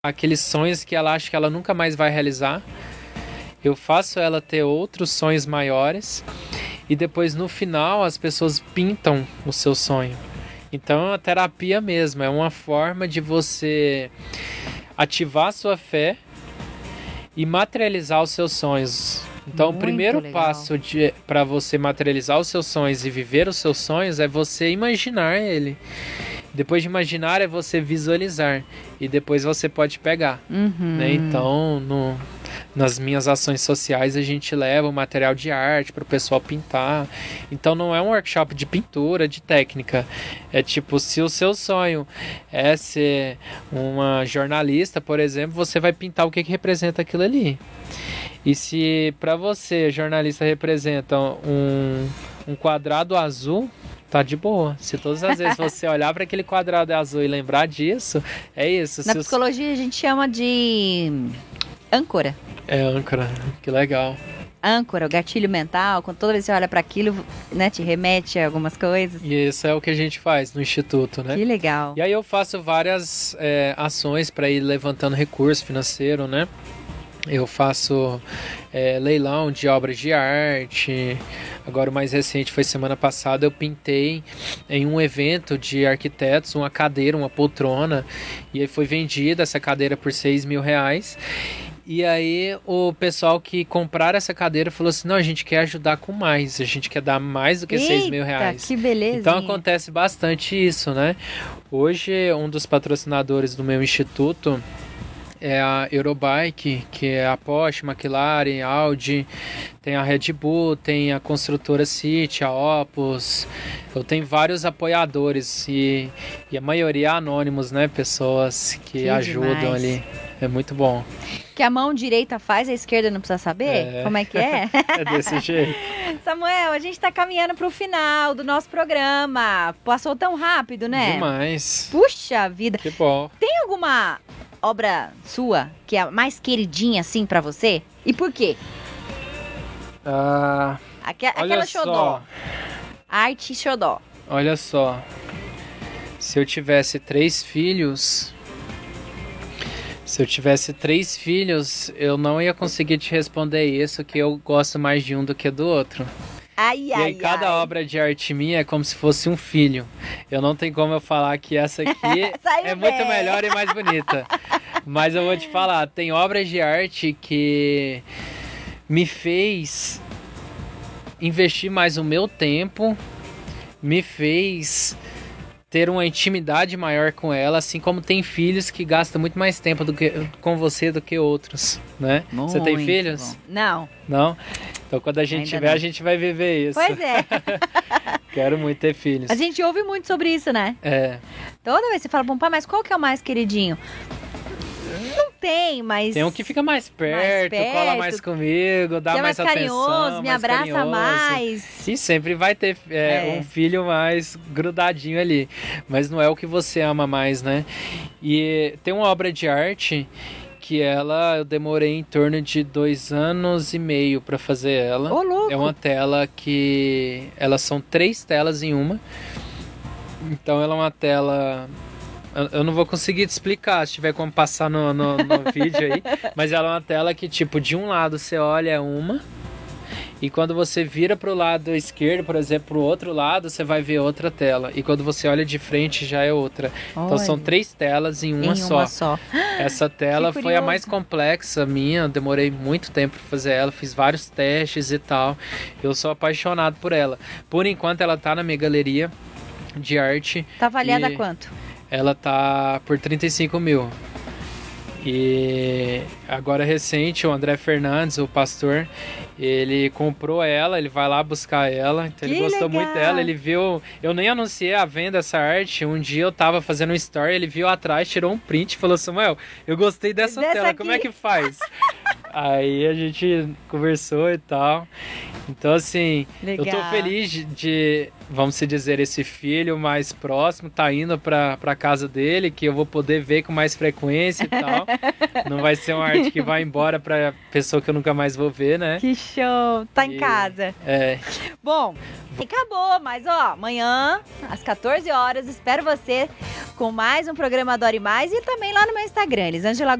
aqueles sonhos que ela acha que ela nunca mais vai realizar. Eu faço ela ter outros sonhos maiores. E depois, no final, as pessoas pintam o seu sonho. Então, é uma terapia mesmo. É uma forma de você ativar a sua fé e materializar os seus sonhos. Então, o primeiro passo para você materializar os seus sonhos e viver os seus sonhos é você imaginar ele. Depois de imaginar é você visualizar. E depois você pode pegar. Né? Então, nas minhas ações sociais, a gente leva o material de arte para o pessoal pintar. Então, não é um workshop de pintura, de técnica. É tipo, se o seu sonho é ser uma jornalista, por exemplo, você vai pintar o que representa aquilo ali. E se para você, jornalista, representa um quadrado azul, tá de boa. Se todas as vezes você olhar para aquele quadrado azul e lembrar disso, é isso. Na psicologia a gente chama de âncora. É âncora, que legal. Âncora, o gatilho mental, quando toda vez que você olha para aquilo, né, te remete a algumas coisas. E isso é o que a gente faz no Instituto, né? Que legal. E aí eu faço várias ações para ir levantando recurso financeiro, né? Eu faço leilão de obras de arte. Agora o mais recente foi semana passada, eu pintei em um evento de arquitetos uma cadeira, uma poltrona, e aí foi vendida essa cadeira por R$6.000. E aí o pessoal que compraram essa cadeira falou assim, não, a gente quer ajudar com mais, a gente quer dar mais do que R$6.000. Que beleza. Então acontece bastante isso, né? Hoje um dos patrocinadores do meu instituto é a Eurobike, que é a Porsche, McLaren, Audi, tem a Red Bull, tem a construtora City, a Opus. Eu tenho vários apoiadores e a maioria anônimos, né? Pessoas que ajudam demais ali. É muito bom. Que a mão direita faz, a esquerda não precisa saber? Como é que é? É desse jeito. Samuel, a gente tá caminhando pro final do nosso programa. Passou tão rápido, né? Demais. Puxa vida. Que bom. Tem alguma obra sua que é a mais queridinha, assim, pra você? E por quê? Aquela xodó. Arte xodó. Olha só. Se eu tivesse três filhos, eu não ia conseguir te responder isso, que eu gosto mais de um do que do outro. E aí cada obra de arte minha é como se fosse um filho. Eu não tenho como eu falar que essa aqui é muito melhor e mais bonita. Mas eu vou te falar, tem obras de arte que me fez investir mais o meu tempo, me fez ter uma intimidade maior com ela, assim como tem filhos que gastam muito mais tempo com você do que outros, né? Você tem filhos? Não. Não? Então quando a gente tiver, a gente vai viver isso. Pois é. Quero muito ter filhos. A gente ouve muito sobre isso, né? É. Toda vez você fala, bom, pai, mas qual que é o mais queridinho? Não tem, mas... Tem um que fica mais perto, cola mais comigo, dá mais carinhoso, atenção, me abraça mais. E sempre vai ter um filho mais grudadinho ali. Mas não é o que você ama mais, né? E tem uma obra de arte que eu demorei em torno de 2 anos e meio para fazer ela. Ô, louco! É uma tela que... Elas são 3 telas em uma. Então ela é uma tela... Eu não vou conseguir te explicar, se tiver como passar no vídeo aí. Mas ela é uma tela que, tipo, de um lado você olha uma, e quando você vira pro lado esquerdo, por exemplo, pro outro lado, você vai ver outra tela. E quando você olha de frente, já é outra. Olha. Então são 3 telas em uma só. Essa tela foi a mais complexa minha, eu demorei muito tempo para fazer ela, fiz vários testes e tal. Eu sou apaixonado por ela. Por enquanto ela tá na minha galeria de arte. Tá avaliada a quanto? Ela tá por 35 mil. E agora recente, o André Fernandes, o pastor, ele comprou ela, ele vai lá buscar ela, então ele gostou muito dela, ele viu, eu nem anunciei a venda dessa arte, um dia eu tava fazendo um story, ele viu atrás, tirou um print e falou, Samuel, eu gostei dessa tela, como é que faz? Aí a gente conversou e tal. Então, assim, Legal. eu tô feliz de, vamos se dizer, esse filho mais próximo tá indo pra casa dele, que eu vou poder ver com mais frequência e tal. Não vai ser uma arte que vai embora pra pessoa que eu nunca mais vou ver, né? Que show! Tá em casa. É. Bom, acabou, mas ó, amanhã, às 14 horas, espero você com mais um programa Adore Mais e também lá no meu Instagram, Elisângela